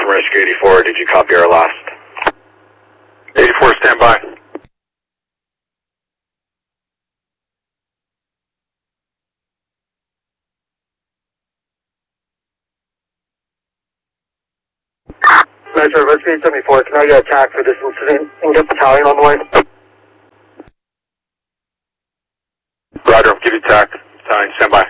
from Rescue 84. Did you copy our last? 84, stand by. Metro, Rescue 74, can I get attacked for this incident and get battalion on the way? Roger, give you tact. Stand by.